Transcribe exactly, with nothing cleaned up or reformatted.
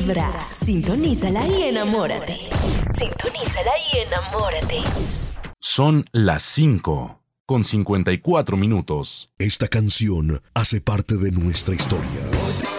vibra. Sintonízala y enamórate. Sintonízala y enamórate. Son las cinco con cincuenta y cuatro minutos. Esta canción hace parte de nuestra historia.